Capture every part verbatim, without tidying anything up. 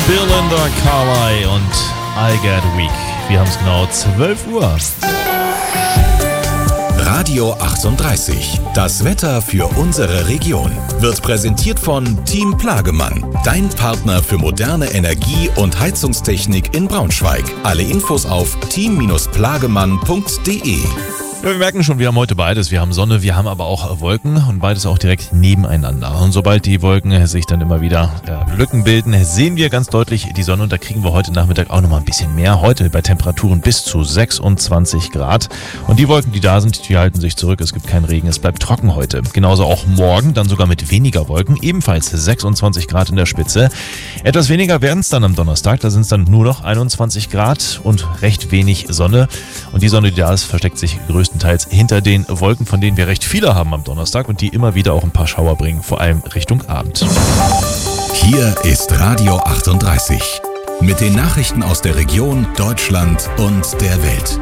Belinda Carlisle und I Get Weak. Wir haben es genau zwölf Uhr. Radio achtunddreißig. Das Wetter für unsere Region wird präsentiert von Team Plagemann. Dein Partner für moderne Energie- und Heizungstechnik in Braunschweig. Alle Infos auf team plagemann punkt de. Ja, wir merken schon, wir haben heute beides. Wir haben Sonne, wir haben aber auch Wolken und beides auch direkt nebeneinander. Und sobald die Wolken sich dann immer wieder ja, Lücken bilden, sehen wir ganz deutlich die Sonne und da kriegen wir heute Nachmittag auch nochmal ein bisschen mehr. Heute bei Temperaturen bis zu sechsundzwanzig Grad. Und die Wolken, die da sind, die halten sich zurück. Es gibt keinen Regen, es bleibt trocken heute. Genauso auch morgen, dann sogar mit weniger Wolken, ebenfalls sechsundzwanzig Grad in der Spitze. Etwas weniger werden es dann am Donnerstag, da sind es dann nur noch einundzwanzig Grad und recht wenig Sonne. Und die Sonne, die da ist, versteckt sich größtenteils hinter den Wolken, von denen wir recht viele haben am Donnerstag und die immer wieder auch ein paar Schauer bringen, vor allem Richtung Abend. Hier ist Radio achtunddreißig mit den Nachrichten aus der Region, Deutschland und der Welt.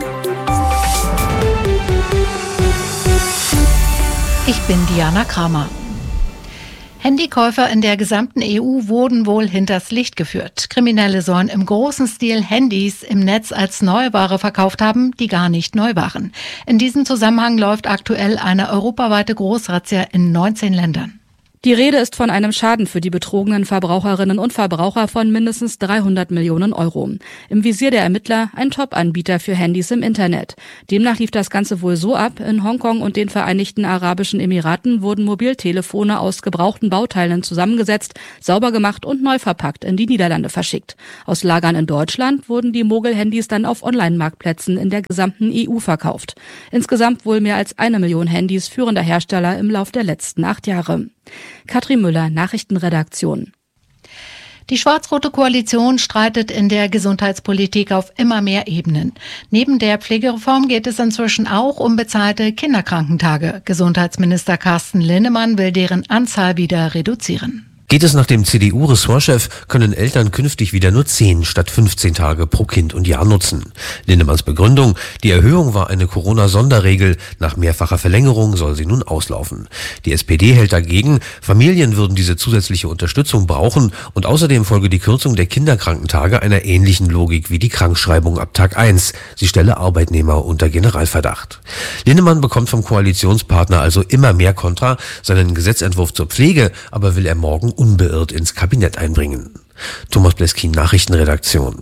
Ich bin Diana Kramer. Handykäufer in der gesamten E U wurden wohl hinters Licht geführt. Kriminelle sollen im großen Stil Handys im Netz als Neuware verkauft haben, die gar nicht neu waren. In diesem Zusammenhang läuft aktuell eine europaweite Großrazzia in neunzehn Ländern. Die Rede ist von einem Schaden für die betrogenen Verbraucherinnen und Verbraucher von mindestens dreihundert Millionen Euro. Im Visier der Ermittler ein Top-Anbieter für Handys im Internet. Demnach lief das Ganze wohl so ab: In Hongkong und den Vereinigten Arabischen Emiraten wurden Mobiltelefone aus gebrauchten Bauteilen zusammengesetzt, sauber gemacht und neu verpackt in die Niederlande verschickt. Aus Lagern in Deutschland wurden die Mogel-Handys dann auf Online-Marktplätzen in der gesamten E U verkauft. Insgesamt wohl mehr als eine Million Handys führender Hersteller im Lauf der letzten acht Jahre. Katrin Müller, Nachrichtenredaktion. Die schwarz-rote Koalition streitet in der Gesundheitspolitik auf immer mehr Ebenen. Neben der Pflegereform geht es inzwischen auch um bezahlte Kinderkrankentage. Gesundheitsminister Carsten Linnemann will deren Anzahl wieder reduzieren. Geht es nach dem C D U-Ressortchef, können Eltern künftig wieder nur zehn statt fünfzehn Tage pro Kind und Jahr nutzen. Linnemanns Begründung: Die Erhöhung war eine Corona-Sonderregel. Nach mehrfacher Verlängerung soll sie nun auslaufen. Die S P D hält dagegen, Familien würden diese zusätzliche Unterstützung brauchen und außerdem folge die Kürzung der Kinderkrankentage einer ähnlichen Logik wie die Krankschreibung ab Tag eins. Sie stelle Arbeitnehmer unter Generalverdacht. Linnemann bekommt vom Koalitionspartner also immer mehr Kontra. Seinen Gesetzentwurf zur Pflege aber will er morgen unbeirrt ins Kabinett einbringen. Thomas Bleskin, Nachrichtenredaktion.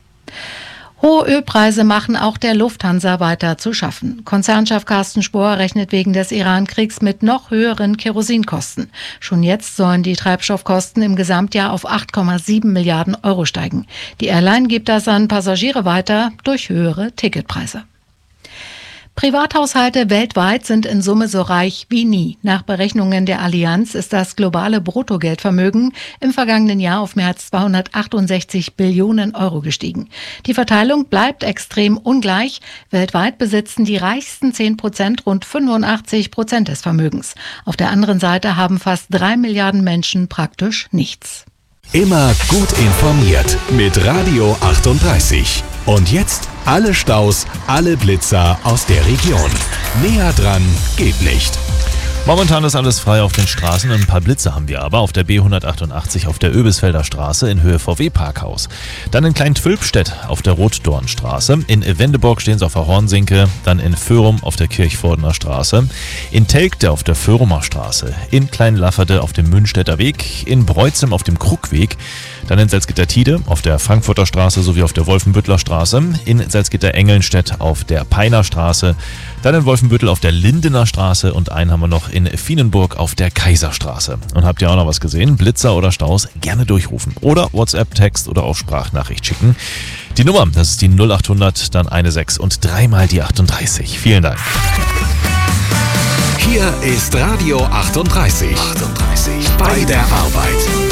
Hohe Ölpreise machen auch der Lufthansa weiter zu schaffen. Konzernchef Carsten Spohr rechnet wegen des Iran-Kriegs mit noch höheren Kerosinkosten. Schon jetzt sollen die Treibstoffkosten im Gesamtjahr auf acht Komma sieben Milliarden Euro steigen. Die Airline gibt das an Passagiere weiter durch höhere Ticketpreise. Privathaushalte weltweit sind in Summe so reich wie nie. Nach Berechnungen der Allianz ist das globale Bruttogeldvermögen im vergangenen Jahr auf mehr als zweihundertachtundsechzig Billionen Euro gestiegen. Die Verteilung bleibt extrem ungleich. Weltweit besitzen die reichsten zehn Prozent rund fünfundachtzig Prozent des Vermögens. Auf der anderen Seite haben fast drei Milliarden Menschen praktisch nichts. Immer gut informiert mit Radio achtunddreißig. Und jetzt alle Staus, alle Blitzer aus der Region. Näher dran geht nicht. Momentan ist alles frei auf den Straßen, ein paar Blitze haben wir aber auf der B hundertachtundachtzig auf der Öbisfelder Straße in Höhe V W-Parkhaus. Dann in Klein-Twülpstedt auf der Rotdornstraße, in Wendeborg stehen sie auf der Hornsinke, dann in Föhrum auf der Kirchvordener Straße, in Telgte auf der Föhrumer Straße, in Klein-Lafferde auf dem Münstetter Weg, in Breutzem auf dem Kruckweg, dann in Salzgitter-Tiede auf der Frankfurter Straße sowie auf der Wolfenbüttler Straße, in Salzgitter-Engelnstedt auf der Peiner Straße, dann in Wolfenbüttel auf der Lindener Straße und einen haben wir noch in Fienenburg auf der Kaiserstraße. Und habt ihr auch noch was gesehen? Blitzer oder Staus? Gerne durchrufen oder WhatsApp, Text oder auch Sprachnachricht schicken. Die Nummer, das ist die null achthundert, dann eine sechs und dreimal die achtunddreißig. Vielen Dank. Hier ist Radio achtunddreißig. achtunddreißig. Bei der Arbeit.